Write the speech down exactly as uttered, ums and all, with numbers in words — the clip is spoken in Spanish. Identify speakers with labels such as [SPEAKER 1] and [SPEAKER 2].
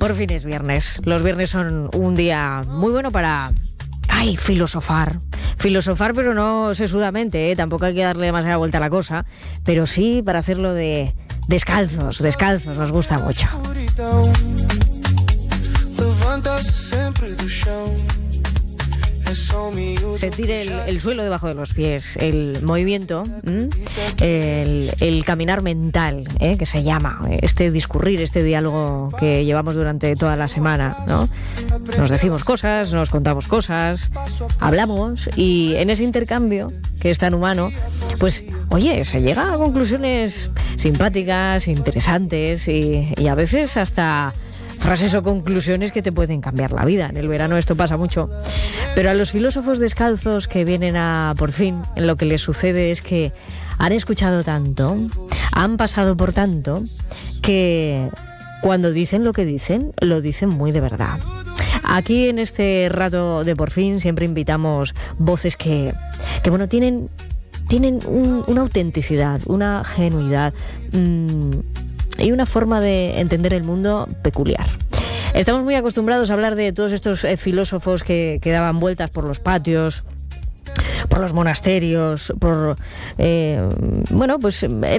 [SPEAKER 1] Por fin es viernes. Los viernes son un día muy bueno para... ¡Ay! Filosofar. Filosofar, pero no sesudamente, ¿eh? Tampoco hay que darle demasiada vuelta a la cosa. Pero sí para hacerlo de descalzos, descalzos. Nos gusta mucho. Sentir el, el suelo debajo de los pies, el movimiento, el, el caminar mental, ¿eh? Que se llama, este discurrir, este diálogo que llevamos durante toda la semana, ¿no? Nos decimos cosas, nos contamos cosas, hablamos y en ese intercambio, que es tan humano, pues, oye, se llega a conclusiones simpáticas, interesantes y, y a veces hasta... frases o conclusiones que te pueden cambiar la vida. En el verano esto pasa mucho. Pero a los filósofos descalzos que vienen a Por Fin, en lo que les sucede es que han escuchado tanto, han pasado por tanto, que cuando dicen lo que dicen, lo dicen muy de verdad. Aquí en este rato de Por Fin siempre invitamos voces que, que bueno, tienen, tienen un, una autenticidad, una genuidad... Mmm, y una forma de entender el mundo peculiar. Estamos muy acostumbrados a hablar de todos estos eh, filósofos que, que daban vueltas por los patios, por los monasterios, por... Eh, bueno, pues...